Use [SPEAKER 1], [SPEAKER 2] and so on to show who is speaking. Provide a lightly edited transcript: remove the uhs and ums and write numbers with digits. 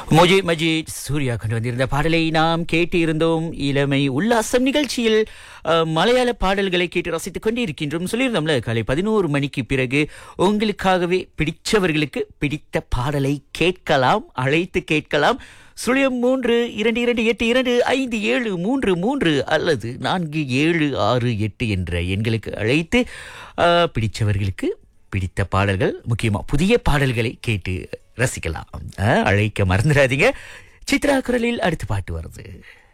[SPEAKER 1] மொஜித் மஜித் சூர்யா கொண்டு வந்திருந்த பாடலை நாம் கேட்டு இருந்தோம். இளமை உல்லாசம் நிகழ்ச்சியில் மலையாள பாடல்களை கேட்டு ரசித்துக் கொண்டே இருக்கின்றோம். சொல்லியிருந்தோம்ல, காலை 11 மணிக்கு பிறகு உங்களுக்காகவே பிடிச்சவர்களுக்கு பிடித்த பாடலை கேட்கலாம், அழைத்து கேட்கலாம். 0322822573 அல்லது 4768 என்ற எண்களுக்கு அழைத்து பிடிச்சவர்களுக்கு பிடித்த பாடல்கள், முக்கியமா புதிய பாடல்களை கேட்டு ரசிக்கலாம். அழைக்க மறந்துடாதீங்க. சித்ரா குரலில் அடுத்த பாட்டு வருது.